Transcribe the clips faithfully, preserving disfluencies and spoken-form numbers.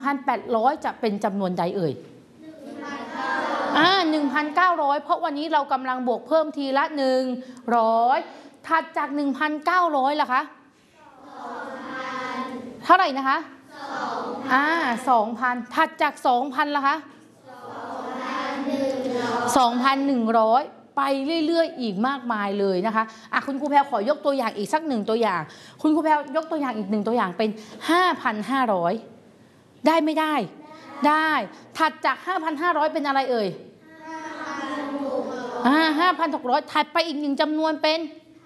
พันแปดร้อยจะเป็นจำนวนใดเอ่ยอ่าหนึ่งพันเก้าร้อยเพราะวันนี้เรากำลังบวกเพิ่มทีละหนึ่งร้อยถัดจากหนึ่งพันเก้าร้อยล่ะคะเท่าไหร่นะคะอ่าสองพันถัดจากสองพันล่ะคะสองพันหนึ่งร้อยไปเรื่อยๆอีกมากมายเลยนะคะอ่ะคุณครูแพรขอยกตัวอย่างอีกสักหนึ่งตัวอย่าง คุณครูแพรยกตัวอย่างอีกหนึ่งตัวอย่างเป็น ห้าพันห้าร้อย ได้ไม่ได้ได้ถัดจาก ห้าพันห้าร้อย เป็นอะไรเอ่ยอ่า ห้าพันหกร้อย ถัดไปอีกหนึ่งจำนวนเป็น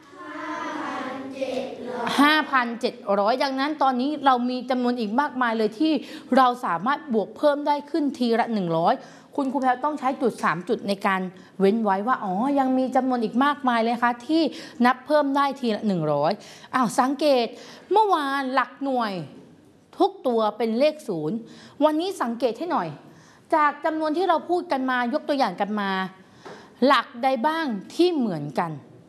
ห้าพันเจ็ดร้อย ดังนั้นตอนนี้เรามีจำนวนอีกมากมายเลยที่เราสามารถบวกเพิ่มได้ขึ้นทีละหนึ่งร้อยคุณครูแพรต้องใช้จุดสามจุดในการเว้นไว้ว่าอ๋อยังมีจำนวนอีกมากมายเลยค่ะที่นับเพิ่มได้ทีละหนึ่งร้อยอ้าวสังเกตเมื่อวานหลักหน่วยทุกตัวเป็นเลขศูนย์วันนี้สังเกตให้หน่อยจากจำนวนที่เราพูดกันมายกตัวอย่างกันมาหลักใดบ้างที่เหมือนกัน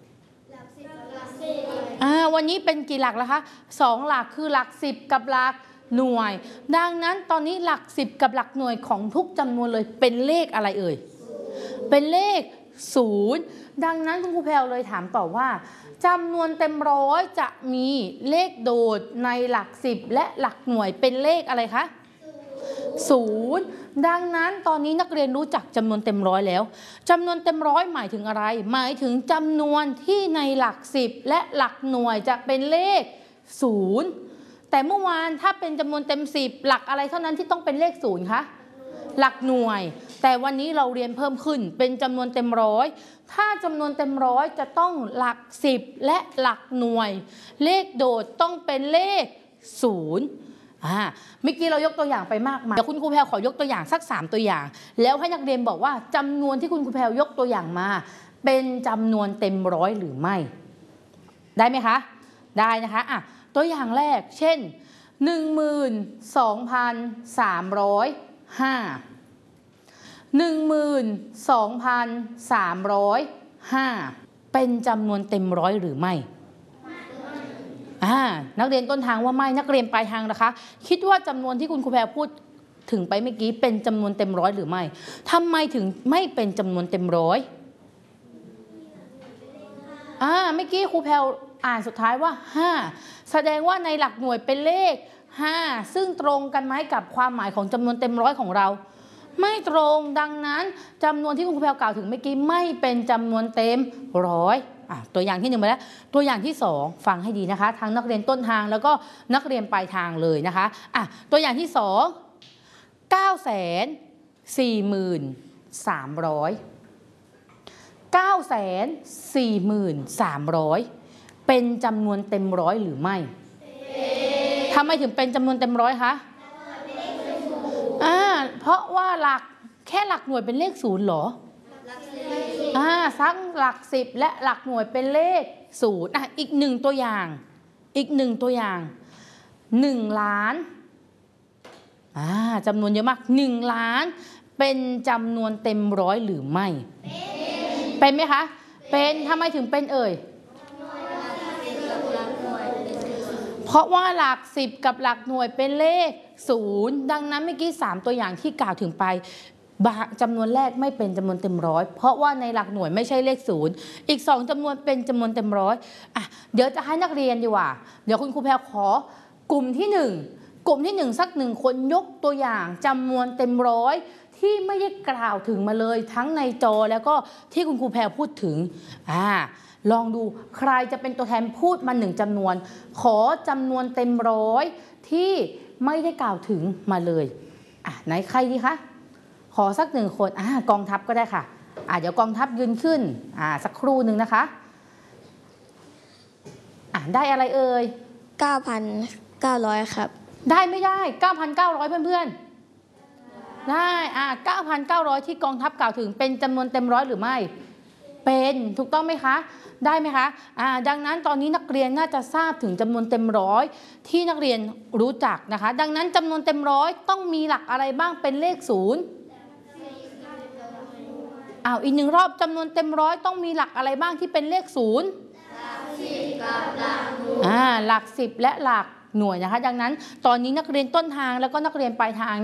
อ่าวันนี้เป็นกี่หลักแล้วคะสองหลักคือหลักสิบกับหลักหน่วยดังนั้นตอนนี้หลักสิบกับหลักหน่วยของทุกจำนวนเลยเป็นเลขอะไรเอ่ยเป็นเลขศูนย์ดังนั้นคุณครูแพรเลยถามต่อว่าจำนวนเต็มร้อยจะมีเลขโดดในหลักสิบและหลักหน่วยเป็นเลขอะไรคะศูนย์ดังนั้นตอนนี้นักเรียนรู้จักจำนวนเต็มร้อยแล้วจำนวนเต็มร้อยหมายถึงอะไรหมายถึงจำนวนที่ในหลักสิบและหลักหน่วยจะเป็นเลขศูนย์แต่เมื่อวานถ้าเป็นจำนวนเต็มสิบหลักอะไรเท่านั้นที่ต้องเป็นเลขศูนย์คะหลักหน่วยแต่วันนี้เราเรียนเพิ่มขึ้นเป็นจำนวนเต็มร้อยถ้าจำนวนเต็มร้อยจะต้องหลักสิบและหลักหน่วยเลขโดดต้องเป็นเลขศูนย์อ่าเมื่อกี้เรายกตัวอย่างไปมากมายเดี๋ยวคุณครูแพรขอยกตัวอย่างสักสามตัวอย่างแล้วให้นักเรียนบอกว่าจำนวนที่คุณครูแพรยกตัวอย่างมาเป็นจำนวนเต็มร้อยหรือไม่ได้ไหมคะได้นะคะอ่ะตัวอย่างแรกเช่น หนึ่งหมื่นสองพันสามร้อยห้า หนึ่งหมื่นสองพันสามร้อยห้า เป็นจำนวนเต็มร้อยหรือไม่อ่านักเรียนต้นทางว่าไม่นักเรียนปลายทางนะคะคิดว่าจำนวนที่คุณครูแพรพูดถึงไปเมื่อกี้เป็นจำนวนเต็มร้อยหรือไม่ทำไมถึงไม่เป็นจำนวนเต็มร้อยอ่าเมื่อกี้ครูแพรอ่านสุดท้ายว่าห้าแสดงว่าในหลักหน่วยเป็นเลขห้าซึ่งตรงกันไหมกับความหมายของจำนวนเต็มร้อยของเราไม่ตรงดังนั้นจำนวนที่คุณครูแพรกล่าวถึงเมื่อกี้ไม่เป็นจำนวนเต็มร้อยอ่ะตัวอย่างที่หนึ่งไปแล้วตัวอย่างที่สองฟังให้ดีนะคะทั้งนักเรียนต้นทางแล้วก็นักเรียนปลายทางเลยนะคะอ่ะตัวอย่างที่สองเก้าแสนสี่หมื่นสามร้อยเก้าแสนสี่หมื่นสามร้อยเป็นจำนวนเต็มร้อยหรือไม่ทำไมถึงเป็นจำนวนเต็มร้อยคะอ่าเพราะว่าหลักแค่หลักหน่วยเป็นเลขศูนย์เหรออ่าทั้งหลักสิบและหลักหน่วยเป็นเลขศูนย์อ่ะอีกหนึ่งตัวอย่างอีกหนึ่งตัวอย่างหนึ่งล้านอ่าจำนวนเยอะมากหนึ่งล้านเป็นจำนวนเต็มร้อยหรือไม่เป็นไหมคะเป็นทำไมถึงเป็นเอ่ยเพราะว่าหลักสิบกับหลักหน่วยเป็นเลขศูนย์ดังนั้นเมื่อกี้สามตัวอย่างที่กล่าวถึงไปจำนวนแรกไม่เป็นจำนวนเต็มร้อยเพราะว่าในหลักหน่วยไม่ใช่เลขศูนย์อีกสองจำนวนเป็นจำนวนเต็มร้อยอ่ะเดี๋ยวจะให้นักเรียนดีกว่าเดี๋ยวคุณครูแพรขอกลุ่มที่หนึ่งกลุ่มที่หนึ่งสักหนึ่งคนยกตัวอย่างจำนวนเต็มร้อยที่ไม่ได้กล่าวถึงมาเลยทั้งในจอแล้วก็ที่คุณครูแพรพูดถึงอ่าลองดูใครจะเป็นตัวแทนพูดมาหนึ่งจำนวนขอจำนวนเต็มร้อยที่ไม่ได้กล่าวถึงมาเลยอ่ะไหนใครดีคะขอสักหนึ่งคนอ่ากองทัพก็ได้ค่ะอ่าเดี๋ยวกองทัพยืนขึ้นอ่าสักครู่หนึ่งนะคะอ่าได้อะไรเอ่ยเก้าพันเก้าร้อย ครับได้ไม่ได้ เก้าพันเก้าร้อย เพื่อนๆได้อ่า เก้าพันเก้าร้อย ที่กองทัพกล่าวถึงเป็นจำนวนเต็มร้อยหรือไม่เป็นถูกต้องไหมคะได้ไหมคะอ่าดังนั้นตอนนี้นักเรียนน่าจะทราบถึงจำนวนเต็มร้อยที่นักเรียนรู้จักนะคะดังนั้นจำนวนเต็มร้อยต้องมีหลักอะไรบ้างเป็นเลขศูนย์อ้าวอีกหนึ่งรอบจำนวนเต็มร้อยต้องมีหลักอะไรบ้างที่เป็นเลขศูนย์หลักสิบกับหลักหน่วยอ่าหลักสิบและหลักหน่วยนะคะดังนั้นตอนนี้นักเรียนต้นทางแล้วก็นักเรียนปลายทาง